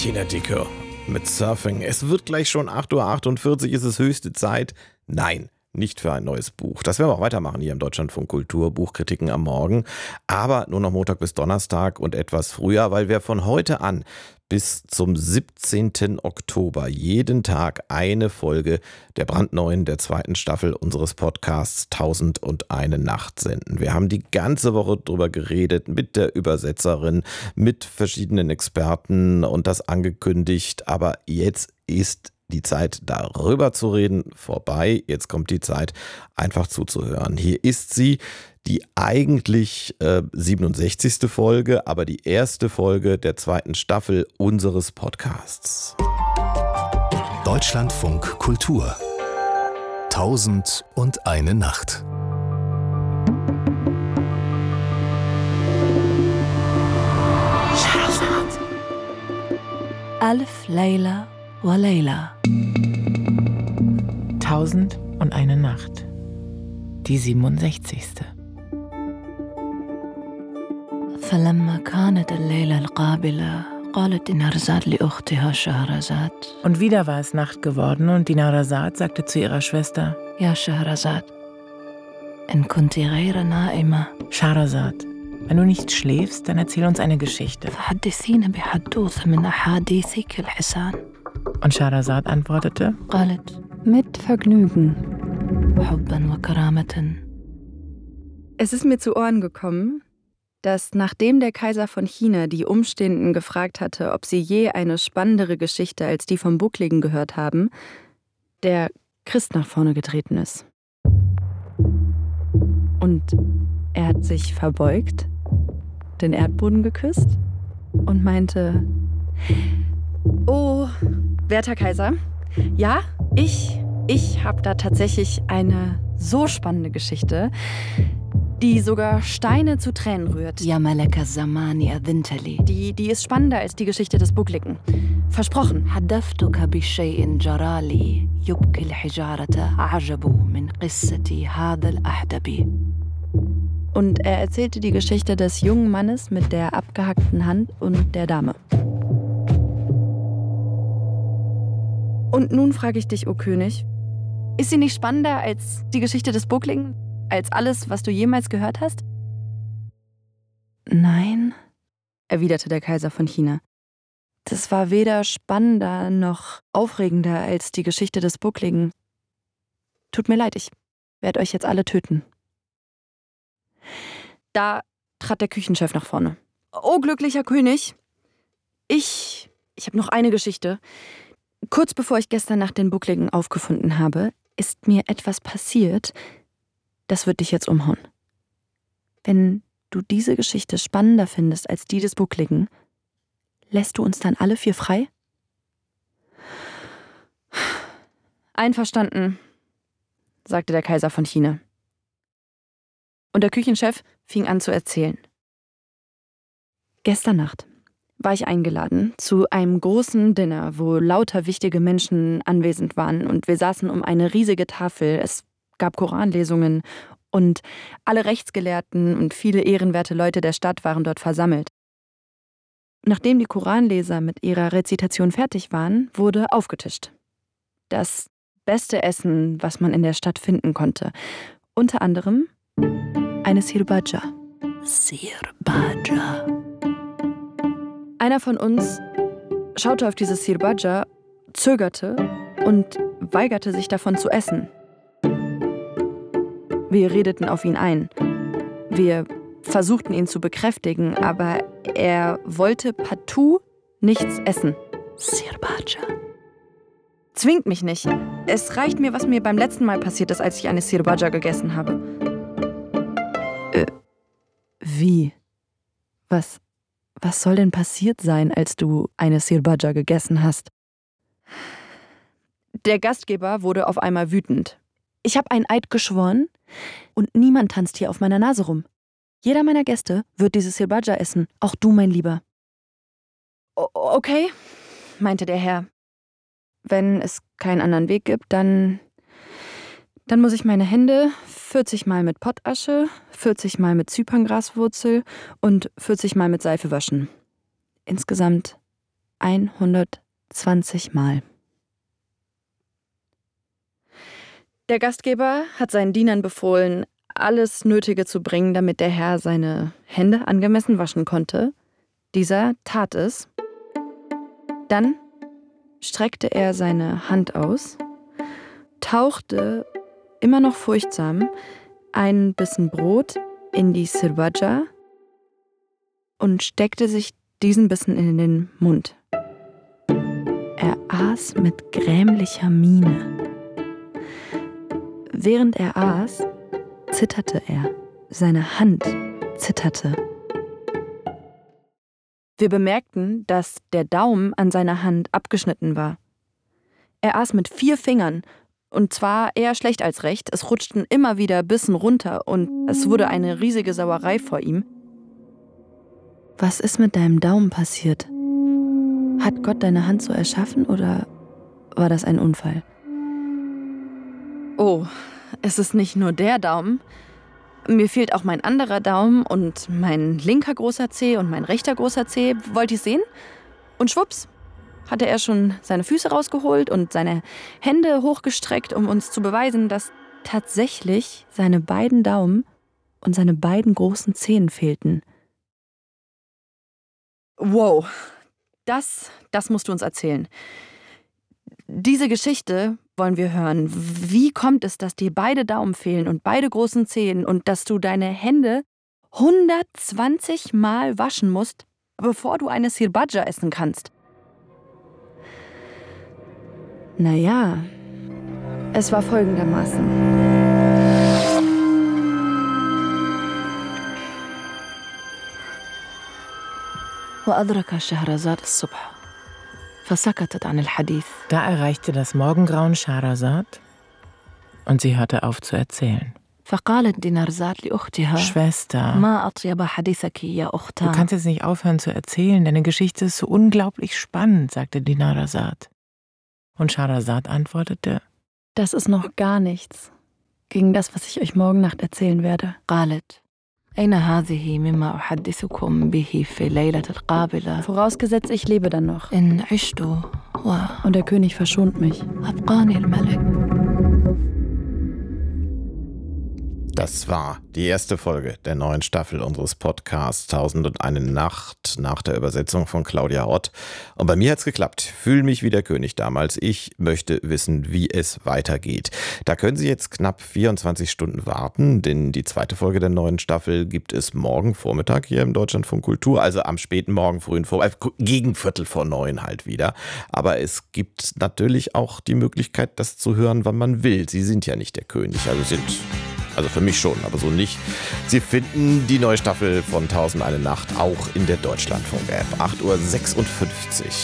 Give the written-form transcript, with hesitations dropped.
Tina Dicker mit Surfing. Es wird gleich schon 8:48 Uhr, ist es höchste Zeit. Nein, nicht für ein neues Buch. Das werden wir auch weitermachen hier im Deutschlandfunk Kultur, Buchkritiken am Morgen. Aber nur noch Montag bis Donnerstag und etwas früher, weil wir von heute an bis zum 17. Oktober jeden Tag eine Folge der brandneuen, der zweiten Staffel unseres Podcasts 1001 Nacht senden. Wir haben die ganze Woche drüber geredet mit der Übersetzerin, mit verschiedenen Experten und das angekündigt. Aber jetzt ist die Zeit, darüber zu reden, vorbei. Jetzt kommt die Zeit, einfach zuzuhören. Hier ist sie, die eigentlich 67. Folge, aber die erste Folge der zweiten Staffel unseres Podcasts. Deutschlandfunk Kultur 1001 Nacht. Alf Layla wa Layla. 1001 Nacht. Die 67. فلما كانت الليلة القابلة قالت دينارزاد لأختها شهرزاد. Und wieder war es Nacht geworden und Dinarzad sagte zu ihrer Schwester: يا شهرزاد إن كنت غير نائمة Schahrazad, wenn du nicht schläfst, dann erzähl uns eine Geschichte. فحدثينا بحدوث من أحاديثك الحسان. Und Schahrazad antwortete: قالت mit Vergnügen حبا وكرامة. Es ist mir zu Ohren gekommen, dass nachdem der Kaiser von China die Umstehenden gefragt hatte, ob sie je eine spannendere Geschichte als die vom Buckligen gehört haben, der Christ nach vorne getreten ist. Und er hat sich verbeugt, den Erdboden geküsst und meinte: Oh, werter Kaiser, ja, ich habe da tatsächlich eine so spannende Geschichte, die sogar Steine zu Tränen rührt. يا ملك الزمان أذنت لي. Die ist spannender als die Geschichte des Buckligen. Versprochen. حدثتك بشيء جرى لي يبكي الحجارة أعجب من قصة هذا الأحدب. Und er erzählte die Geschichte des jungen Mannes mit der abgehackten Hand und der Dame. Und nun frage ich dich, o König, ist sie nicht spannender als die Geschichte des Buckligen? Als alles, was du jemals gehört hast? Nein, Erwiderte der Kaiser von China. Das war weder spannender noch aufregender als die Geschichte des Buckligen. Tut mir leid, ich werde euch jetzt alle töten. Da trat der Küchenchef nach vorne. Oh, glücklicher König, ich habe noch eine Geschichte. Kurz bevor ich gestern Nacht den Buckligen aufgefunden habe, ist mir etwas passiert. Das wird dich jetzt umhauen. Wenn du diese Geschichte spannender findest als die des Buckligen, lässt du uns dann alle 4 frei? Einverstanden, sagte der Kaiser von China. Und der Küchenchef fing an zu erzählen. Gestern Nacht war ich eingeladen zu einem großen Dinner, wo lauter wichtige Menschen anwesend waren und wir saßen um eine riesige Tafel. Es gab Koranlesungen und alle Rechtsgelehrten und viele ehrenwerte Leute der Stadt waren dort versammelt. Nachdem die Koranleser mit ihrer Rezitation fertig waren, wurde aufgetischt. Das beste Essen, was man in der Stadt finden konnte. Unter anderem eine Sirbaja. Sirbaja. Einer von uns schaute auf diese Sirbaja, zögerte und weigerte sich davon zu essen. Wir redeten auf ihn ein. Wir versuchten ihn zu bekräftigen, aber er wollte partout nichts essen. Sirbaja. Zwingt mich nicht. Es reicht mir, was mir beim letzten Mal passiert ist, als ich eine Sirbaja gegessen habe. Wie? Was soll denn passiert sein, als du eine Sirbaja gegessen hast? Der Gastgeber wurde auf einmal wütend. Ich habe einen Eid geschworen und niemand tanzt hier auf meiner Nase rum. Jeder meiner Gäste wird diese Sirbaja essen, auch du, mein Lieber. Okay, meinte der Herr. Wenn es keinen anderen Weg gibt, dann muss ich meine Hände 40 Mal mit Pottasche, 40 Mal mit Zyperngraswurzel und 40 Mal mit Seife waschen. Insgesamt 120 Mal. Der Gastgeber hat seinen Dienern befohlen, alles Nötige zu bringen, damit der Herr seine Hände angemessen waschen konnte. Dieser tat es. Dann streckte er seine Hand aus, tauchte, immer noch furchtsam, einen Bissen Brot in die Sirbaja und steckte sich diesen Bissen in den Mund. Er aß mit grämlicher Miene. Während er aß, zitterte er. Seine Hand zitterte. Wir bemerkten, dass der Daumen an seiner Hand abgeschnitten war. Er aß mit 4 Fingern, und zwar eher schlecht als recht. Es rutschten immer wieder Bissen runter und es wurde eine riesige Sauerei vor ihm. Was ist mit deinem Daumen passiert? Hat Gott deine Hand so erschaffen oder war das ein Unfall? Oh, es ist nicht nur der Daumen. Mir fehlt auch mein anderer Daumen und mein linker großer Zeh und mein rechter großer Zeh. Wollt ihr es sehen? Und schwupps, hatte er schon seine Füße rausgeholt und seine Hände hochgestreckt, um uns zu beweisen, dass tatsächlich seine beiden Daumen und seine beiden großen Zehen fehlten. Wow, das musst du uns erzählen. Diese Geschichte wollen wir hören. Wie kommt es, dass dir beide Daumen fehlen und beide großen Zehen und dass du deine Hände 120 Mal waschen musst, bevor du eine Sirbaja essen kannst? Naja, es war folgendermaßen. وأدرك شهرزاد الصبح فسكتت عن الحديث. Da erreichte das Morgengrauen Schahrazad und sie hörte auf zu erzählen. فقالت دينارزاد لأختها Schwester, ما أطيب حديثك يا du أختان. kannst jetzt nicht aufhören zu erzählen, deine Geschichte ist so unglaublich spannend, sagte Dinarzad. Und Schahrazad antwortete, Das ist noch gar nichts gegen das, was ich euch morgen Nacht erzählen werde. قالت أين هذه مما أحدثكم به في الليلة القابلة. Vorausgesetzt, ich lebe dann noch. إن عشت Und der König verschont mich. وأبقاني الملك. Das war die erste Folge der neuen Staffel unseres Podcasts 1001 Nacht nach der Übersetzung von Claudia Ott. Und bei mir hat's geklappt. Fühl mich wie der König damals. Ich möchte wissen, wie es weitergeht. Da können Sie jetzt knapp 24 Stunden warten, denn die zweite Folge der neuen Staffel gibt es morgen Vormittag hier im Deutschlandfunk Kultur, also am späten Morgen, frühen gegen 8:45 halt wieder. Aber es gibt natürlich auch die Möglichkeit, das zu hören, wann man will. Sie sind ja nicht der König, also für mich schon, aber so nicht. Sie finden die neue Staffel von 1001 Nacht auch in der Deutschlandfunk-App. 8:56 Uhr.